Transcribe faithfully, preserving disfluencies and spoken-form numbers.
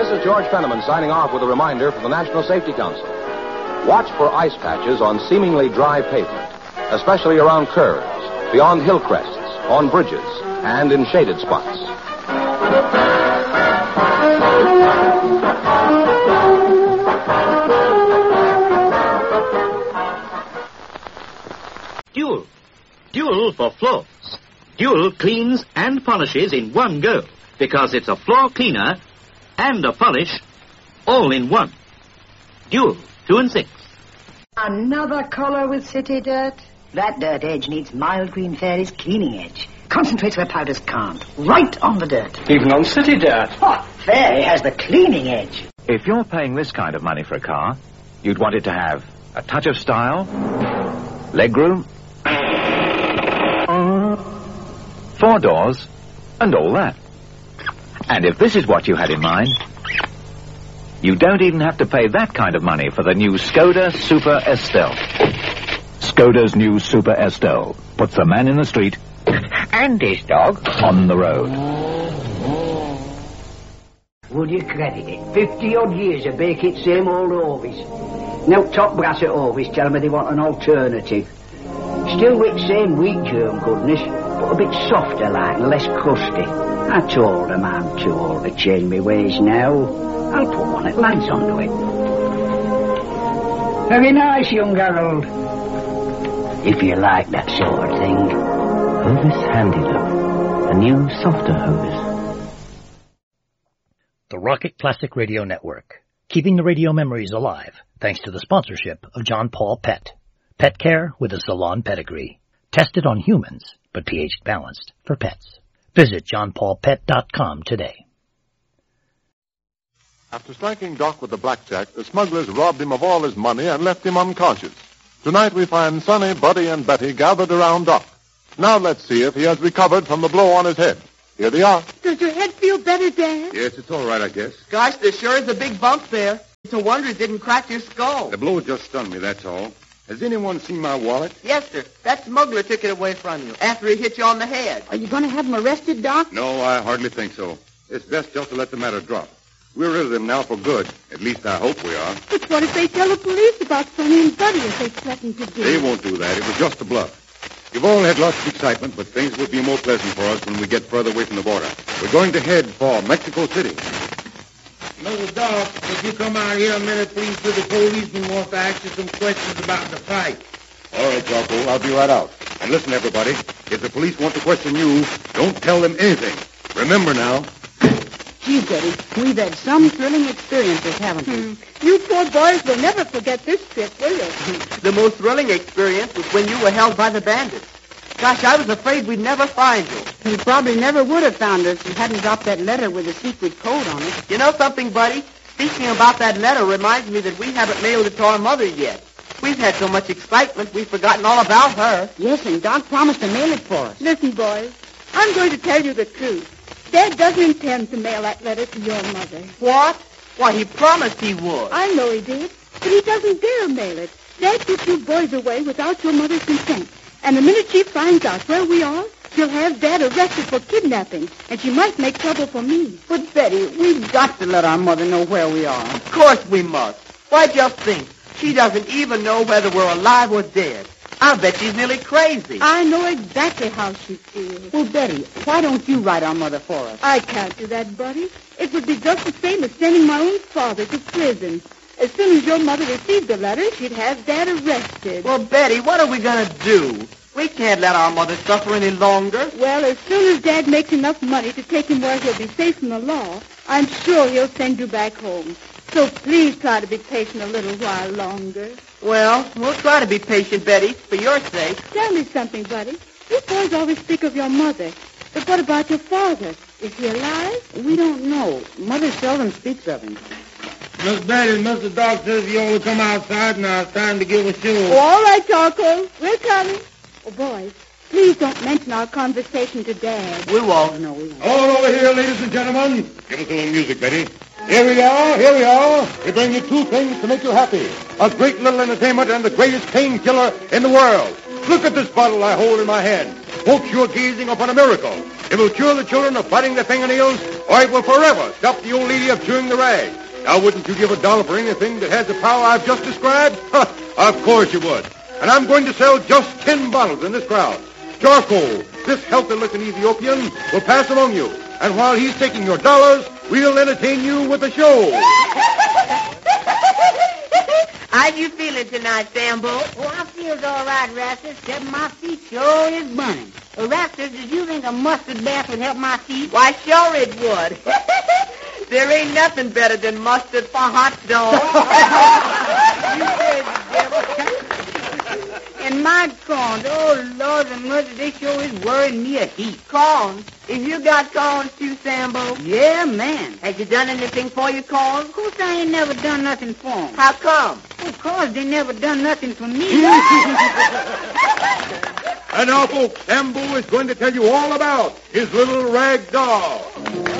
This is George Fenneman signing off with a reminder from the National Safety Council. Watch for ice patches on seemingly dry pavement, especially around curves, beyond hill crests, on bridges, and in shaded spots. Dual. Dual for floors. Dual cleans and polishes in one go, because it's a floor cleaner and a polish all in one. Dual, two and six. Another colour with city dirt? That dirt edge needs mild green fairy's cleaning edge. Concentrates where powders can't. Right on the dirt. Even on city dirt. Oh, fairy has the cleaning edge. If you're paying this kind of money for a car, you'd want it to have a touch of style, legroom, four doors, and all that. And if this is what you had in mind, you don't even have to pay that kind of money for the new Skoda Super Estelle. Skoda's new Super Estelle puts the man in the street and his dog on the road. Would you credit it? Fifty-odd years of bake it same old Orvis. Now top brass at Orvis tell me they want an alternative. Still with same wheat germ goodness, but a bit softer like and less crusty. I told them I'm too old to change my ways now. I'll put one that lads onto it. Very nice, young Harold. If you like that sort of thing. Hovis Handy Love, a new, softer Hovis. The Rocket Classic Radio Network, keeping the radio memories alive thanks to the sponsorship of John Paul Pet. Pet care with a salon pedigree. Tested on humans, but pH balanced for pets. Visit john paul pet dot com today. After striking Doc with the blackjack, the smugglers robbed him of all his money and left him unconscious. Tonight we find Sonny, Buddy, and Betty gathered around Doc. Now let's see if he has recovered from the blow on his head. Here they are. Does your head feel better, Dad? Yes, it's all right, I guess. Gosh, there sure is a big bump there. It's a wonder it didn't crack your skull. The blow just stunned me, that's all. Has anyone seen my wallet? Yes, sir. That smuggler took it away from you after he hit you on the head. Are you going to have him arrested, Doc? No, I hardly think so. It's best just to let the matter drop. We're rid of them now for good. At least I hope we are. But what if they tell the police about Sonny and Buddy as they threatened to do? They won't do that. It was just a bluff. You've all had lots of excitement, but things will be more pleasant for us when we get further away from the border. We're going to head for Mexico City. Mister Doc, could you come out here a minute, please, to the policeman wants to ask you some questions about the fight. All right, Jocko, I'll be right out. And listen, everybody, if the police want to question you, don't tell them anything. Remember now. Gee, Betty, we've had some thrilling experiences, haven't we? Hmm. You poor boys will never forget this trip, will you? The most thrilling experience was when you were held by the bandits. Gosh, I was afraid we'd never find you. You probably never would have found us if you hadn't dropped that letter with a secret code on it. You know something, Buddy? Speaking about that letter reminds me that we haven't mailed it to our mother yet. We've had so much excitement, we've forgotten all about her. Yes, and Doc promised to mail it for us. Listen, boys, I'm going to tell you the truth. Dad doesn't intend to mail that letter to your mother. What? Why, he promised he would. I know he did, but he doesn't dare mail it. Dad took you boys away without your mother's consent. And the minute she finds out where we are, she'll have Dad arrested for kidnapping, and she might make trouble for me. But, Betty, we've got to let our mother know where we are. Of course we must. Why, just think. She doesn't even know whether we're alive or dead. I bet she's nearly crazy. I know exactly how she feels. Well, Betty, why don't you write our mother for us? I can't do that, Buddy. It would be just the same as sending my own father to prison. As soon as your mother received the letter, she'd have Dad arrested. Well, Betty, what are we going to do? We can't let our mother suffer any longer. Well, as soon as Dad makes enough money to take him where he'll be safe from the law, I'm sure he'll send you back home. So please try to be patient a little while longer. Well, we'll try to be patient, Betty, for your sake. Tell me something, Buddy. You boys always speak of your mother. But what about your father? Is he alive? We don't know. Mother seldom speaks of him. Miss Betty, Mister Doc says you only come outside now. It's time to give a show. Oh, all right, Charcoal. We're coming. Oh, boys, please don't mention our conversation to Dad. We won't. No, we won't. All over here, ladies and gentlemen. Give us a little music, Betty. Here we are, here we are. We bring you two things to make you happy. A great little entertainment and the greatest painkiller in the world. Look at this bottle I hold in my hand. Folks, you're gazing upon a miracle. It will cure the children of biting their fingernails or it will forever stop the old lady of chewing the rag. Now, wouldn't you give a dollar for anything that has the power I've just described? Of course you would. And I'm going to sell just ten bottles in this crowd. Charcoal, this healthy-looking Ethiopian, will pass among you. And while he's taking your dollars, we'll entertain you with a show. How you feeling tonight, Sambo? Oh, I feels all right, Rastus, except my feet sure is burning. Uh, Rastus, did you think a mustard bath would help my feet? Why, sure it would. There ain't nothing better than mustard for hot dogs. You crazy devil. And my corns, oh, Lord have mercy, they sure is worrying me a heap. Corns? If you got corns too, Sambo? Yeah, man. Has you done anything for your corns? Of course I ain't never done nothing for 'em. How come? Of course they never done nothing for me. And now, folks, Sambo is going to tell you all about his little rag doll.